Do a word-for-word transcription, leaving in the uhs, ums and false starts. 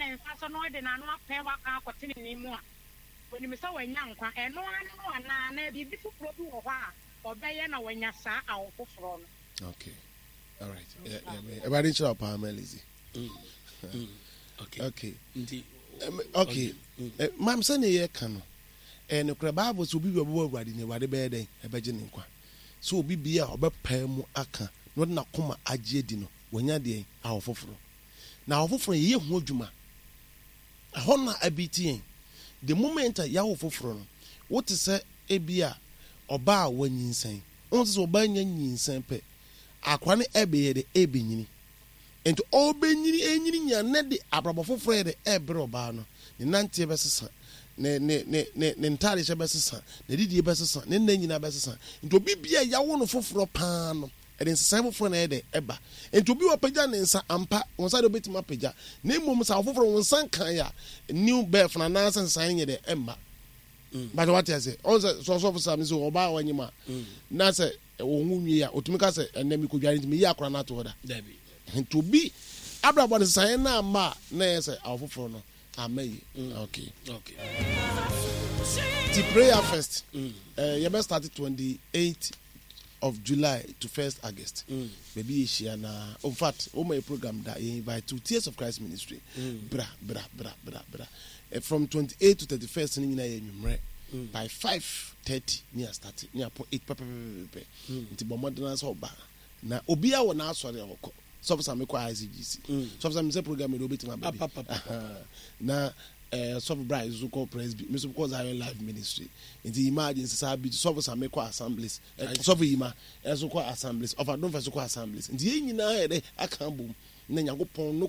and so no de na no apɛ wa ka akɔte ne mu a oni me sɛ wanya nkwa ɛno ano no ana na bi bi foforo bi wɔ hɔ a ɔbɛyɛ na wanya saa awo foforo no. Okay, all right. Yeah, yeah. Everybody show up, Melody. Okay. Okay. Um, okay. Mam sɛ ne yɛ ka no ɛno kora Bible so obi bi ɔbɛwɔ Awurade ne Awurade bɛyɛ dɛn ɛbɛgye ne nkwa so obi bi a ɔbɛpae mu aka na ɔde n'akoma agye di no wɔnya deɛ awo foforo na awo foforo yɛyɛ ho adwuma ɛhɔ na abiti yɛn the moment a yɛawo foforo no wote sɛ ebi a ɔbaa wɔnyinsɛn wɔn sɛ ɔbaa nya nyinsɛn pɛ akwa ne ɛbɛyɛ de ɛbɛnyini nti ɔbɛnyini ɛnyini nya ne de abrabɔ foforo yɛ de ɛbɛrɛ ɔbaa no ne nanteɛ bɛsesa ne ne ne ne ne ntaade hyɛ bɛsesa ne didie bɛsesa ne nna nyina bɛsesa nti obi bia yawo no foforo paa no ɛde nsesan foforo na yɛ de ɛba nti obi wɔ pagya ne nsa ampa wɔn nsa de obetuma pagya na mmom sa foforo wɔn nsa kan ya new birth na nansa nsan yɛ de ɛmba but what I say on sɛ sɔsɔfo sam sɛ ɔbaa wɔnyima na sɛ wɔn ho nwie a otumi ka sɛ ɛnna mi ko dware nti mi yɛ akora na to hɔ da nti obi abrabɔ ne nsan na ama na yɛ sɛ awo foforo no amayi okay okay the prayer first uh, you best start twenty-eighth of July to first August mm. maybe ishia na in fact all my program that you invite to Tears of Christ Ministry mm. bra bra bra bra bra uh, from twenty-eighth to thirty-first ni na yenumre mm. by five thirty near start near po eight pepe pepe nti bo modern so ba na obi a wo na asore hoko so for some I C G C so for some say program do betima baby na eh so for bright so called presby me so because I live ministry nti imagine say be so for some assemblies so for ima so called assemblies of I don't for so called assemblies nti nyina e dey aka bom na nyagopon no